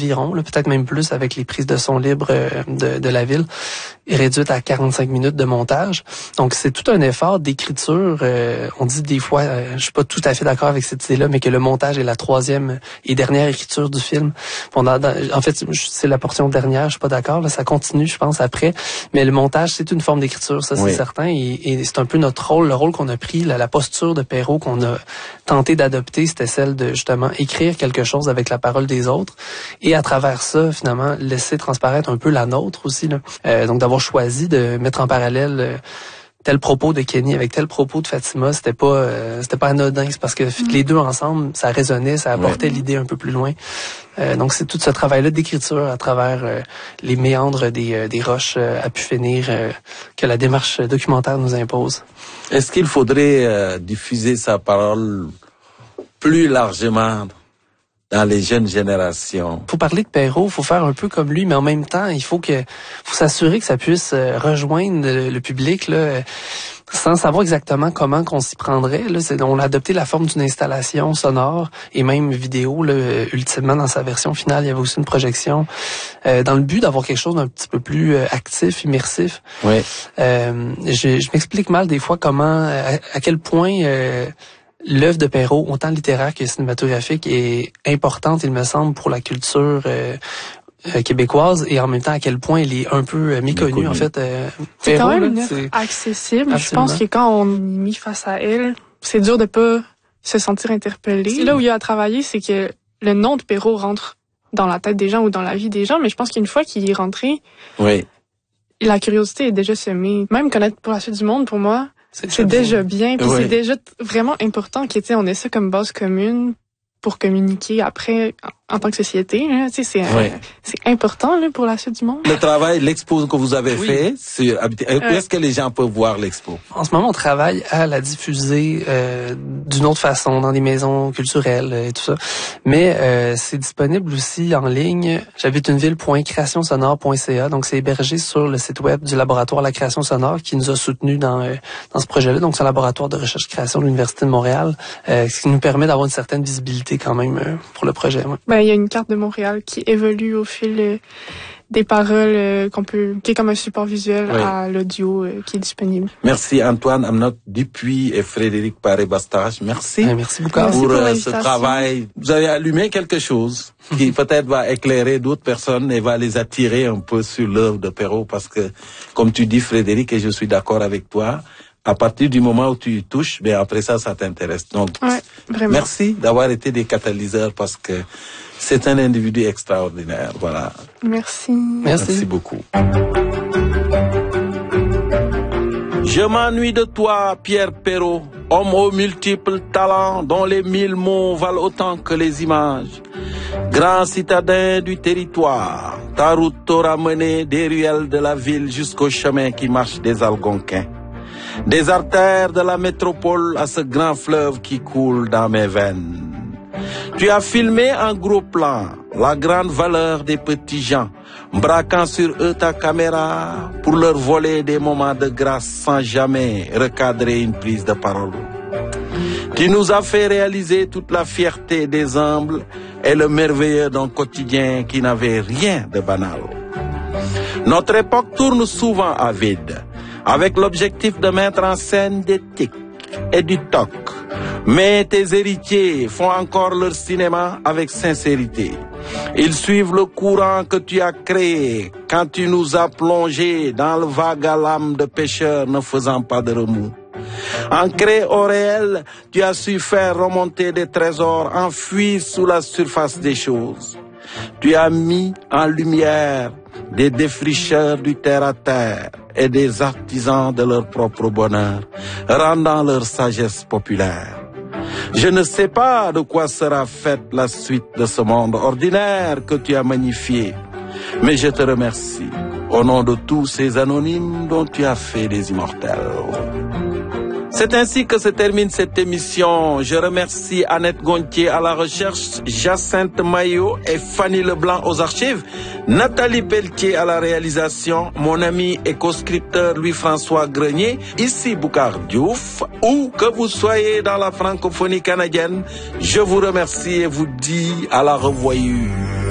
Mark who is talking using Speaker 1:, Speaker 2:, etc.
Speaker 1: environ, peut-être même plus avec les prises de son libres de la ville, est réduite à 45 minutes de montage. Donc c'est tout un effort d'écriture. On dit des fois, je suis pas tout à fait d'accord avec cette idée-là, mais que le montage est la troisième et dernière écriture du film. En fait, c'est la portion dernière, je suis pas d'accord. Là, ça continue, je pense, après. Mais le montage, c'est une forme d'écriture, ça c'est certain. Et c'est un peu notre rôle, le rôle qu'on a pris, la posture de Perrault qu'on a tenté d'adopter, c'était celle de justement écrire quelque chose avec la parole des autres. Et à travers ça, finalement, laisser transparaître un peu la nôtre aussi. Là. Donc d'avoir choisi de mettre en parallèle tel propos de Kenny avec tel propos de Fatima, c'était pas anodin, c'est parce que les deux ensemble, ça résonnait, ça apportait l'idée un peu plus loin. Donc c'est tout ce travail-là d'écriture à travers les méandres des roches à pu finir que la démarche documentaire nous impose.
Speaker 2: Est-ce qu'il faudrait diffuser sa parole plus largement dans les jeunes générations?
Speaker 1: Faut parler de Perrault, faut faire un peu comme lui, mais en même temps, il faut s'assurer que ça puisse rejoindre le public là, sans savoir exactement comment qu'on s'y prendrait. Là, on a adopté la forme d'une installation sonore et même vidéo. Là, ultimement, dans sa version finale, il y avait aussi une projection dans le but d'avoir quelque chose d'un petit peu plus actif, immersif.
Speaker 2: Oui.
Speaker 1: Je m'explique mal des fois comment, à quel point l'œuvre de Perrault, autant littéraire que cinématographique, est importante, il me semble, pour la culture québécoise, et en même temps à quel point elle est un peu méconnue, en fait.
Speaker 3: C'est
Speaker 1: Perrault,
Speaker 3: quand même
Speaker 1: là,
Speaker 3: une œuvre accessible.
Speaker 1: Absolument.
Speaker 3: Je pense que quand on est mis face à elle, c'est dur de pas se sentir interpellé. C'est là où il y a à travailler, c'est que le nom de Perrault rentre dans la tête des gens ou dans la vie des gens, mais je pense qu'une fois qu'il est rentré, la curiosité est déjà semée. Même connaître pour la suite du monde, pour moi, c'est déjà bien, puis c'est déjà vraiment important qu'on ait ça comme base commune pour communiquer après en tant que société. Hein, c'est important là, pour la suite du monde.
Speaker 2: Le travail, l'expo que vous avez fait, est-ce que les gens peuvent voir l'expo?
Speaker 1: En ce moment, on travaille à la diffuser d'une autre façon dans des maisons culturelles et tout ça. Mais c'est disponible aussi en ligne. J'habite une ville.créationsonore.ca. Donc, c'est hébergé sur le site web du laboratoire La Création Sonore qui nous a soutenus dans ce projet-là. Donc, c'est un laboratoire de recherche-création de l'Université de Montréal, ce qui nous permet d'avoir une certaine visibilité quand même pour le projet. Ouais.
Speaker 3: Ben, il y a une carte de Montréal qui évolue au fil des paroles qui est comme un support visuel à l'audio qui est disponible.
Speaker 2: Merci Antoine Amnot Dupuis et Frédéric Paré-Bastache. Merci.
Speaker 1: Merci beaucoup
Speaker 3: pour
Speaker 2: ce travail. Vous avez allumé quelque chose qui peut-être va éclairer d'autres personnes et va les attirer un peu sur l'œuvre de Perrault parce que, comme tu dis Frédéric, et je suis d'accord avec toi, à partir du moment où tu y touches, ben après ça t'intéresse. Donc, merci d'avoir été des catalyseurs parce que c'est un individu extraordinaire. Voilà. Merci beaucoup. Je m'ennuie de toi, Pierre Perrault, homme aux multiples talents dont les 1000 mots valent autant que les images. Grand citadin du territoire, ta route t'aura mené des ruelles de la ville jusqu'au chemin qui marche des Algonquins. Des artères de la métropole à ce grand fleuve qui coule dans mes veines. Tu as filmé en gros plan la grande valeur des petits gens, braquant sur eux ta caméra pour leur voler des moments de grâce sans jamais recadrer une prise de parole. Tu nous as fait réaliser toute la fierté des humbles et le merveilleux d'un quotidien qui n'avait rien de banal. Notre époque tourne souvent à vide, avec l'objectif de mettre en scène des tics et du toc. Mais tes héritiers font encore leur cinéma avec sincérité. Ils suivent le courant que tu as créé quand tu nous as plongés dans le vague à l'âme de pêcheurs ne faisant pas de remous. Ancré au réel, tu as su faire remonter des trésors enfuis sous la surface des choses. Tu as mis en lumière des défricheurs du terre-à-terre et des artisans de leur propre bonheur, rendant leur sagesse populaire. Je ne sais pas de quoi sera faite la suite de ce monde ordinaire que tu as magnifié, mais je te remercie au nom de tous ces anonymes dont tu as fait des immortels. C'est ainsi que se termine cette émission. Je remercie Annette Gontier à la recherche, Jacinthe Maillot et Fanny Leblanc aux archives, Nathalie Pelletier à la réalisation, mon ami et co-scripteur Louis-François Grenier, ici Boucar Diouf, où que vous soyez dans la francophonie canadienne, je vous remercie et vous dis à la revoyure.